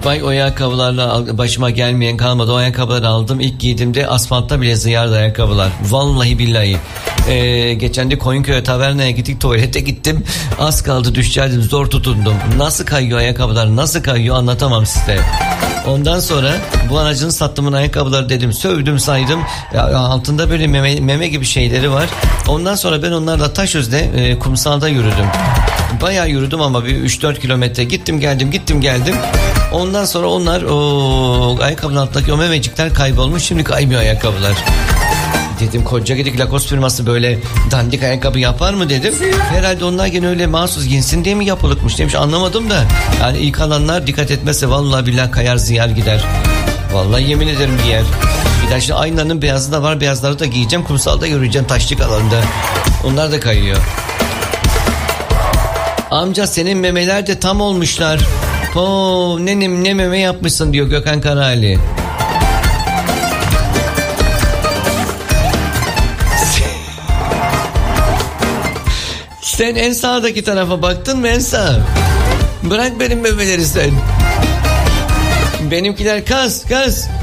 Vay o ayakkabılarla başıma gelmeyen kalmadı. O ayakkabıları aldım. İlk giydiğimde asfaltta bile ziyardı ayakkabılar. Vallahi billahi. Geçen de Koyunköy'e tavernaya gittik, tuvalete gittim. Az kaldı düşecektim, zor tutundum. Nasıl kayıyor ayakkabılar, nasıl kayıyor anlatamam size. Ondan sonra bu anacını sattımın ayakkabıları dedim, sövdüm saydım. Ya, altında böyle meme gibi şeyleri var. Ondan sonra ben onlarla Taşöz'de kumsalda yürüdüm. Bayağı yürüdüm ama bir 3-4 kilometre gittim geldim. Ondan sonra onlar o ayakkabının altındaki o memecikler kaybolmuş, şimdi kaymıyor ayakkabılar. Dedim koca gidik Lacoste firması böyle dandik ayakkabı yapar mı dedim. Herhalde onlar gene öyle mahsus giyinsin diye mi yapılıkmış demiş, anlamadım da. Yani ilk alanlar dikkat etmezse vallahi billahi kayar ziyar gider. Vallahi yemin ederim giyer. Bir de şimdi aynanın beyazı da var, beyazları da giyeceğim, kumsalda yürüyeceğim taşlık alanda. Onlar da kayıyor. Amca senin memeler de tam olmuşlar. Nenem ne meme yapmışsın diyor Gökhan Karali. Sen en sağdaki tarafa baktın mı, en sağ? Bırak benim memeleri sen. Benimkiler kas.